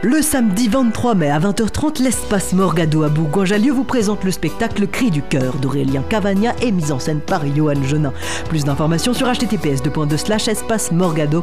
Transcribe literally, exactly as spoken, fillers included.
Le samedi vingt-trois mai à vingt heures trente, l'espace Morgado à Bourgoin-Jallieu vous présente le spectacle Cri du cœur d'Aurélien Cavagna et mise en scène par Johan Genin. Plus d'informations sur h t t p s deux slash espace morgado